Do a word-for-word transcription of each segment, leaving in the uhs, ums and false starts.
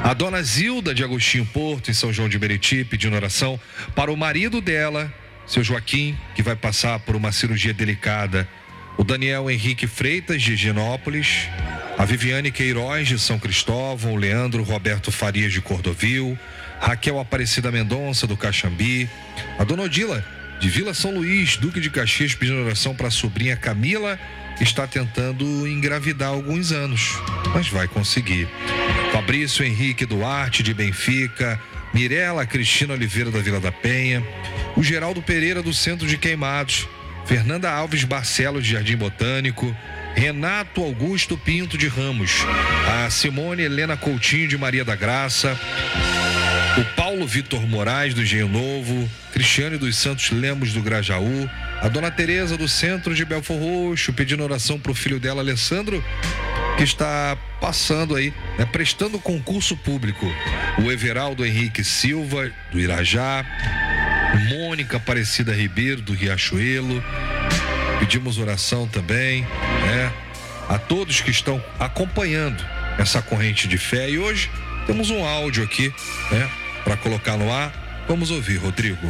A dona Zilda de Agostinho Porto, em São João de Meriti, pedindo oração para o marido dela, seu Joaquim, que vai passar por uma cirurgia delicada. O Daniel Henrique Freitas, de Higienópolis. A Viviane Queiroz, de São Cristóvão. O Leandro Roberto Farias, de Cordovil. Raquel Aparecida Mendonça, do Caxambi. A dona Odila, de Vila São Luís, Duque de Caxias, pedindo oração para a sobrinha Camila, que está tentando engravidar há alguns anos, mas vai conseguir. Fabrício Henrique Duarte, de Benfica. Mirela Cristina Oliveira, da Vila da Penha. O Geraldo Pereira, do Centro de Queimados. Fernanda Alves Barcelos, de Jardim Botânico. Renato Augusto Pinto, de Ramos. A Simone Helena Coutinho, de Maria da Graça. O Paulo Vitor Moraes, do Engenho Novo. Cristiane dos Santos Lemos, do Grajaú. A dona Tereza, do Centro de Belfor Roxo, pedindo oração para o filho dela, Alessandro, que está passando aí, né, prestando concurso público. O Everaldo Henrique Silva, do Irajá. Mônica Aparecida Ribeiro, do Riachuelo. Pedimos oração também, né, a todos que estão acompanhando essa corrente de fé. E hoje temos um áudio aqui, né, para colocar no ar. Vamos ouvir, Rodrigo.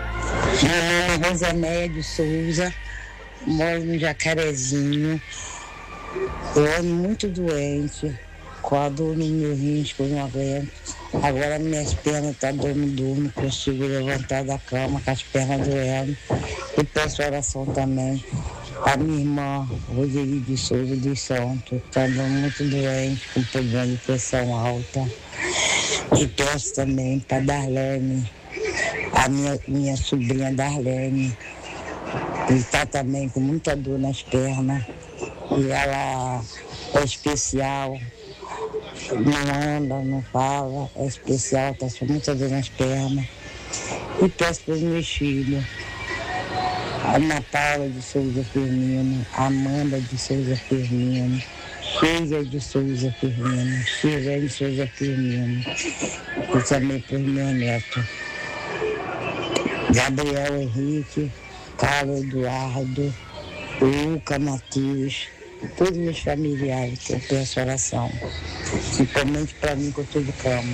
Meu nome é Rosanéia de Souza, moro no Jacarezinho. Eu ando muito doente, com a dor no meu rins, que eu não aguento. Agora minhas pernas estão tá dando dor, não consigo levantar da cama com as pernas doendo. E peço oração também a minha irmã, Roseli de Souza dos Santos, está andando muito doente, com problema de pressão alta. E peço também para Darlene, a minha, minha sobrinha Darlene, que está também com muita dor nas pernas. E ela é especial, não anda, não fala, é especial, está com muita dor nas pernas. E peço para os meus filhos, a Ana Paula de Souza Firmino, a Amanda de Souza Firmino, Sheila de Souza Firmino, Sheila de Souza Firmino, e também para os meus netos, Gabriel Henrique, Carlos Eduardo, Luca Matheus, todos os meus familiares que eu peço oração, principalmente para mim que eu estou de cama.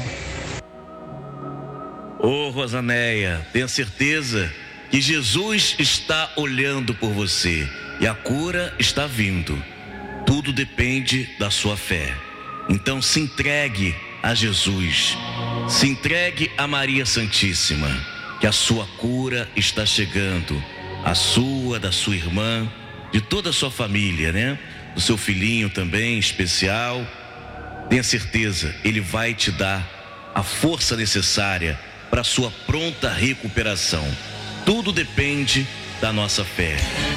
Ô Rosanéia, tenha certeza que Jesus está olhando por você e a cura está vindo. Tudo depende da sua fé. Então se entregue a Jesus, se entregue a Maria Santíssima, que a sua cura está chegando, a sua, da sua irmã, de toda a sua família, né? Do seu filhinho também, especial. Tenha certeza, ele vai te dar a força necessária para a sua pronta recuperação. Tudo depende da nossa fé.